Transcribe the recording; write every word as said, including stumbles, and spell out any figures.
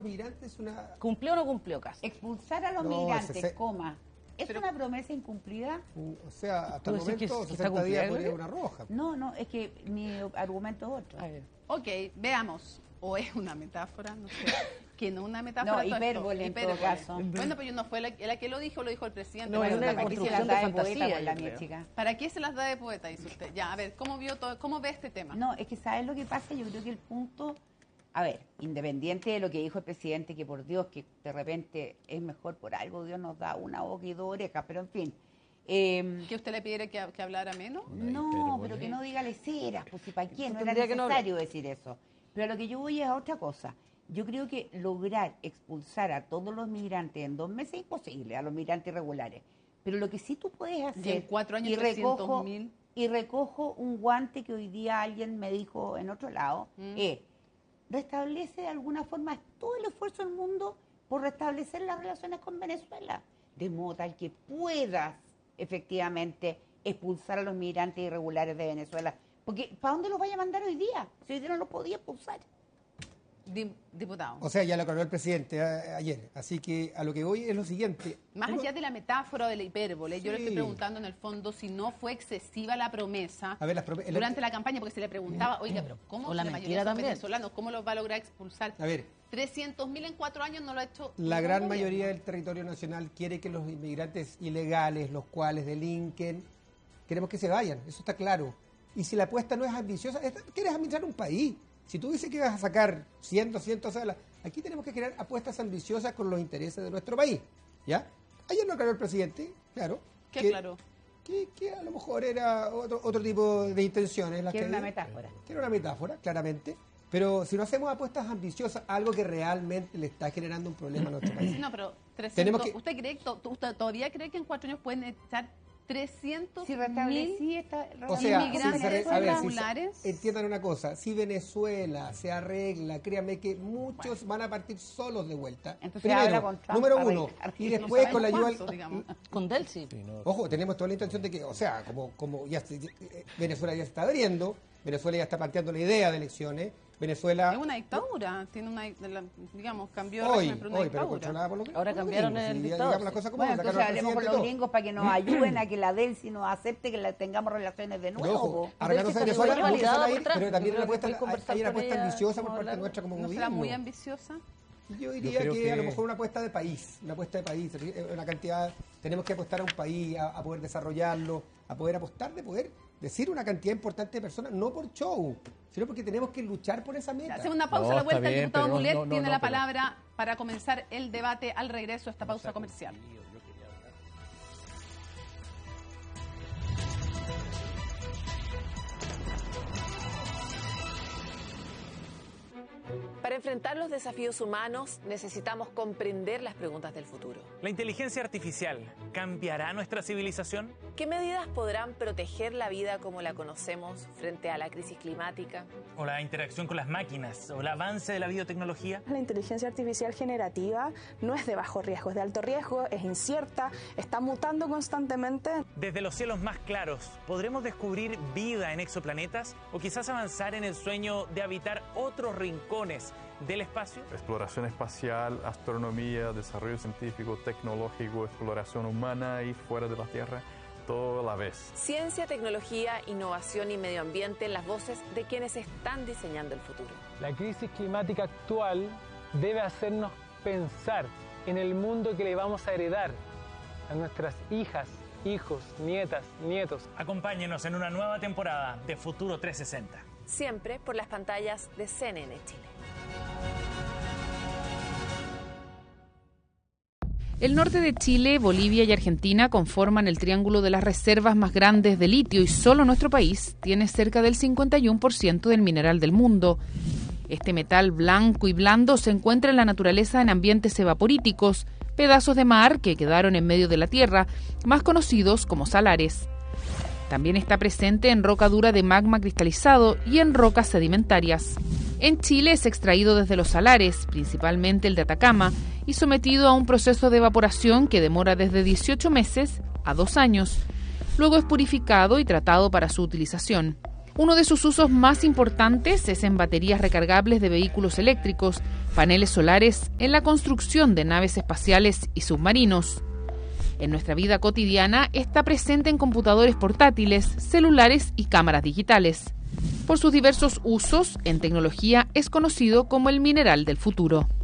migrantes es una... ¿Cumplió o no cumplió, Cast? Expulsar a los No, migrantes, ese se- coma. ¿Es Pero- una promesa incumplida? O sea, hasta ¿Tú el decís que- momento, que está sesenta días cumplida, podría una roja. No, no, es que mi argumento es otro. A ver. Ok, veamos. O es una metáfora, no sé. Que no una metáfora. No, todo esto. hipérbole en todo Hipérbole. caso. Bueno, pero yo no fue la, la que lo dijo, lo dijo el presidente. No, Bueno, es una ¿para, ¿Para qué se construcción las de da de poeta fantasía, con la yo mía, creo. chica? ¿Para qué se las da de poeta, dice usted? Ya, a ver, ¿cómo vio todo, cómo ve este tema? No, es que ¿sabes lo que pasa? Yo creo que el punto, a ver, independiente de lo que dijo el presidente, que por Dios, que de repente es mejor por algo, Dios nos da una boca y dos orejas, pero en fin. Eh, ¿Que usted le pidiera que, que hablara menos? no, pero que no diga leceras, pues si para qué, no era Tendría que no necesario decir eso. Pero a lo que yo voy es a otra cosa. Yo creo que lograr expulsar a todos los migrantes en dos meses es imposible, a los migrantes irregulares. Pero lo que sí tú puedes hacer... Y en cuatro años, y recojo, trescientos mil. y recojo un guante que hoy día alguien me dijo en otro lado, Mm. es restablece de alguna forma todo el esfuerzo del mundo por restablecer las relaciones con Venezuela, de modo tal que puedas efectivamente expulsar a los migrantes irregulares de Venezuela. Porque ¿para dónde los vaya a mandar hoy día? Si hoy día no los podía expulsar. Di- diputado. O sea, ya lo aclaró el presidente a- ayer. Así que a lo que voy es lo siguiente. Más Uno- allá de la metáfora o de la hipérbole, yo le Sí. estoy preguntando en el fondo si no fue excesiva la promesa A ver, las prome- el- durante la campaña, porque se le preguntaba, oiga, pero ¿cómo O la la mentira mayoría son también. venezolanos? ¿Cómo los va a lograr expulsar? A ver, trescientos mil en cuatro años no lo ha hecho la ningún gran gobierno. mayoría del territorio nacional quiere que los inmigrantes ilegales, los cuales delinquen, queremos que se vayan, eso está claro. Y si la apuesta no es ambiciosa, es- quieres administrar un país. Si tú dices que vas a sacar cien, doscientas salas, aquí tenemos que crear apuestas ambiciosas con los intereses de nuestro país. ¿Ya? Ayer lo aclaró el presidente, claro. ¿Qué que- aclaró? Que, que a lo mejor era otro, otro tipo de intenciones. Las Que era que una había. metáfora. Que era una metáfora, claramente. Pero si no hacemos apuestas ambiciosas, algo que realmente le está generando un problema a nuestro país. No, pero trescientos, Tenemos que- ¿usted cree, to- usted todavía cree que en cuatro años pueden echar trescientos Si mil restablecí esta O sea, inmigrantes si se re- a ver, si se- irregulares? entiendan una cosa, si Venezuela se arregla, créanme que muchos van a partir solos de vuelta. Entonces Primero, habla con Trump número para uno, arreglar. y No después sabemos con la ayuda... cuántos, digamos. Con Delcy. Ojo, tenemos toda la intención de que, o sea, como, como ya se- eh, Venezuela ya se está abriendo, Venezuela ya está planteando la idea de elecciones, Venezuela... Es una dictadura, tiene una, de la- digamos, cambió el Hoy, régimen por una hoy, pero dictadura. controlada por los gringos. Ahora por los cambiaron gringos, el sí, dictador, digamos las sí. cosas como Bueno, son, entonces sacaron al hablemos con presidente los y todo. gringos para que nos ayuden a que la Delcy nos acepte que la tengamos relaciones de Pero nuevo. ojo, po. arreglándose Delcy está Venezuela, muy vamos a empezar validada a ir, por Trump. pero también Yo una creo que apuesta, puedes conversar hay una con apuesta ella, ambiciosa por vamos a parte hablar. nuestra como ¿No gobierno. será muy ambiciosa? Yo diría creo que, a lo que- mejor una apuesta de país, una apuesta de país, eh, una cantidad, tenemos que apostar a un país, a, a poder desarrollarlo, a poder apostar de poder decir una cantidad importante de personas, no por show, sino porque tenemos que luchar por esa meta. Hacemos una pausa No, a la está vuelta. El bien, diputado pero no, Mulet no, no, tiene no, la pero- palabra para comenzar el debate al regreso a esta pausa comercial. Para enfrentar los desafíos humanos necesitamos comprender las preguntas del futuro. ¿La inteligencia artificial cambiará nuestra civilización? ¿Qué medidas podrán proteger la vida como la conocemos frente a la crisis climática? ¿O la interacción con las máquinas? ¿O el avance de la biotecnología? La inteligencia artificial generativa no es de bajo riesgo, es de alto riesgo, es incierta, está mutando constantemente. Desde los cielos más claros, ¿podremos descubrir vida en exoplanetas? ¿O quizás avanzar en el sueño de habitar otros rincones del espacio? Exploración espacial, astronomía, desarrollo científico, tecnológico, exploración humana y fuera de la Tierra, todo a la vez. Ciencia, tecnología, innovación y medio ambiente en las voces de quienes están diseñando el futuro. La crisis climática actual debe hacernos pensar en el mundo que le vamos a heredar a nuestras hijas, hijos, nietas, nietos. Acompáñenos en una nueva temporada de Futuro trescientos sesenta. Siempre por las pantallas de C N N Chile. El norte de Chile, Bolivia y Argentina conforman el triángulo de las reservas más grandes de litio y solo nuestro país tiene cerca del cincuenta y uno por ciento del mineral del mundo. Este metal blanco y blando se encuentra en la naturaleza en ambientes evaporíticos, pedazos de mar que quedaron en medio de la tierra, más conocidos como salares. También está presente en roca dura de magma cristalizado y en rocas sedimentarias. En Chile es extraído desde los salares, principalmente el de Atacama, y sometido a un proceso de evaporación que demora desde dieciocho meses a dos años. Luego es purificado y tratado para su utilización. Uno de sus usos más importantes es en baterías recargables de vehículos eléctricos, paneles solares, en la construcción de naves espaciales y submarinos. En nuestra vida cotidiana está presente en computadores portátiles, celulares y cámaras digitales. Por sus diversos usos en tecnología es conocido como el mineral del futuro.